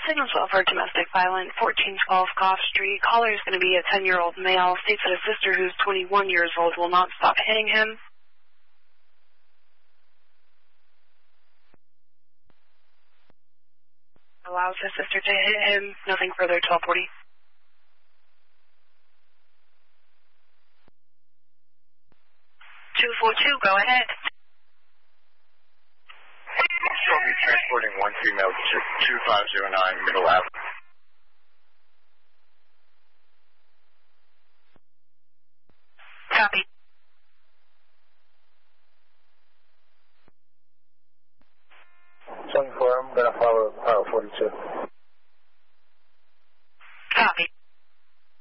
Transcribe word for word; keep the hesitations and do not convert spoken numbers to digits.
Signals well for domestic violence, fourteen twelve Goff Street. Caller is going to be a ten-year-old male. States that his sister, who's twenty-one years old, will not stop hitting him. Allows his sister to hit him. Nothing further, twelve forty. two four two, go ahead. I'll be transporting one female to two five zero nine Middle Avenue. Copy.